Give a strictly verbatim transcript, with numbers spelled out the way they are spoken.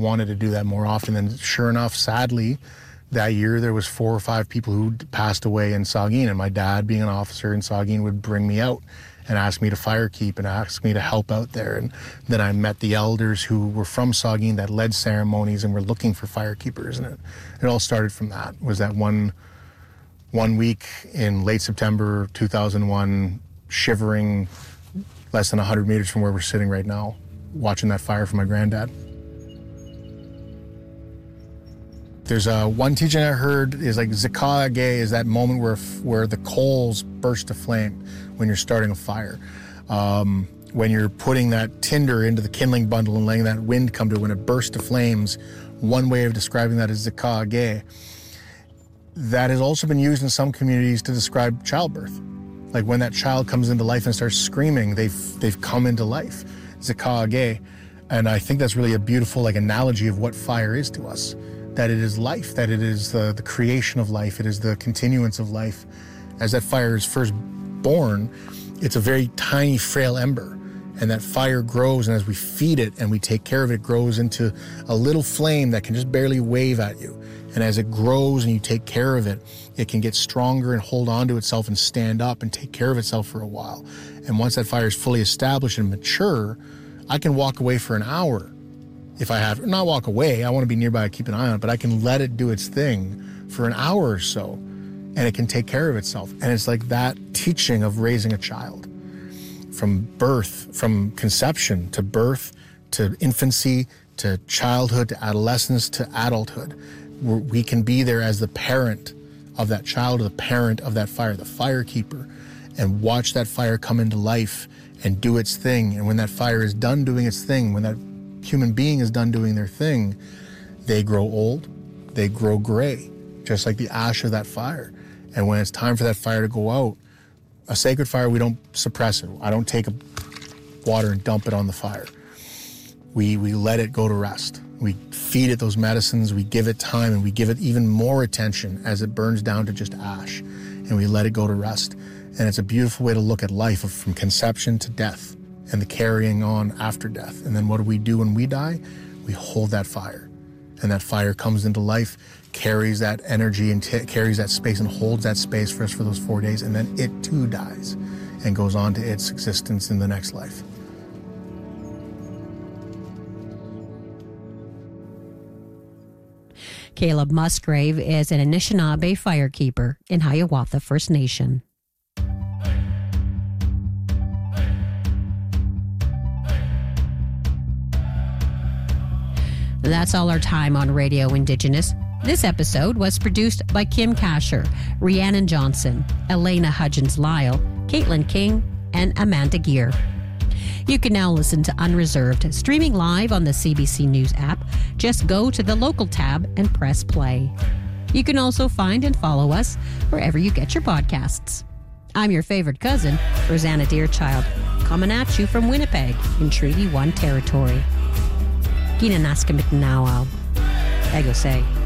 wanted to do that more often. And sure enough, sadly, that year there was four or five people who passed away in Saugeen, and my dad, being an officer in Saugeen, would bring me out and ask me to fire keep and ask me to help out there. And then I met the elders who were from Saugeen that led ceremonies and were looking for fire keepers. And it, it all started from that. It was that one one week in late September two thousand one, shivering less than one hundred meters from where we're sitting right now, watching that fire from my granddad. There's a one teaching I heard is like Zika Agay is that moment where where the coals burst to flame when you're starting a fire. Um, when you're putting that tinder into the kindling bundle and letting that wind come to it, when it bursts to flames, one way of describing that is Zika Agay. That has also been used in some communities to describe childbirth. Like when that child comes into life and starts screaming, they've they've come into life. Zika Agay. And I think that's really a beautiful like analogy of what fire is to us. That it is life, that it is the, the creation of life, it is the continuance of life. As that fire is first born, it's a very tiny, frail ember. And that fire grows, and as we feed it and we take care of it, it grows into a little flame that can just barely wave at you. And as it grows and you take care of it, it can get stronger and hold on to itself and stand up and take care of itself for a while. And once that fire is fully established and mature, I can walk away for an hour. If I have, not walk away, I want to be nearby, keep an eye on it, but I can let it do its thing for an hour or so, and it can take care of itself. And it's like that teaching of raising a child. From birth, from conception to birth, to infancy, to childhood, to adolescence, to adulthood. We can be there as the parent of that child, or the parent of that fire, the fire keeper, and watch that fire come into life and do its thing. And when that fire is done doing its thing, when that human being is done doing their thing, they grow old, they grow gray, just like the ash of that fire. And when it's time for that fire to go out, a sacred fire, we don't suppress it. I don't take a water and dump it on the fire. We we let it go to rest. We feed it those medicines, we give it time, and we give it even more attention as it burns down to just ash. And we let it go to rest. And it's a beautiful way to look at life, from conception to death, and the carrying on after death. And then what do we do when we die? We hold that fire. And that fire comes into life, carries that energy and t- carries that space and holds that space for us for those four days. And then it too dies and goes on to its existence in the next life. Caleb Musgrave is an Anishinaabe firekeeper in Hiawatha First Nation. That's all our time on Radio Indigenous. This episode was produced by Kim Kasher, Rhiannon Johnson, Elena Hudgens-Lyle, Caitlin King, and Amanda Gear. You can now listen to Unreserved, streaming live on the C B C News app. Just go to the local tab and press play. You can also find and follow us wherever you get your podcasts. I'm your favorite cousin, Rosanna Deerchild, coming at you from Winnipeg in Treaty One territory. Gina Naska McNowell. Ego say.